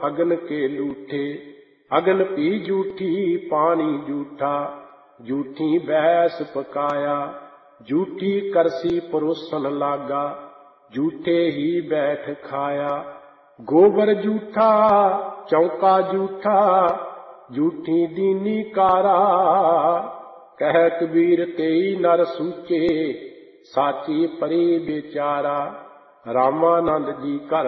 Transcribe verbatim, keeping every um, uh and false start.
अगन के लूठे। अगन पी जूठी पानी जूठा, जूठी बैस पकाया। जूठी करसी परोसन लागा, जूठे ही बैठ खाया। गोबर जूठा चौका जूठा, जूठी दीनी कारा। कह कबीर तेई नर सूचे, साची परी बेचारा। रामानंद जी घर